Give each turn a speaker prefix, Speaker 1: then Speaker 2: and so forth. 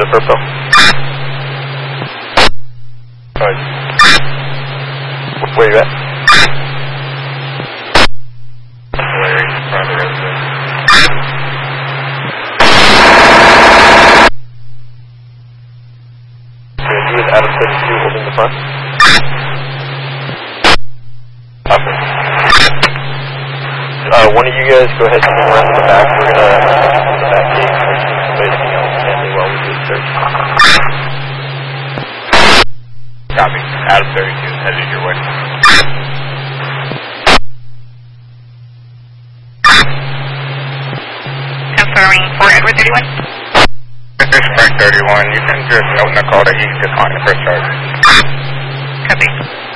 Speaker 1: for Phil. Alright. Where you at?
Speaker 2: Larry, in front of the residence.
Speaker 1: You and Adam 32 holding the front? Copy. One of you guys go ahead and move around to the back. We're going to the back gate. Waiting on Stanley while we do the search.
Speaker 2: Copy. Adam 32 is headed your way.
Speaker 3: Confirming for Edward 31.
Speaker 2: This is Frank 31. You can just note in the call that he's declining the first charge.
Speaker 3: Copy.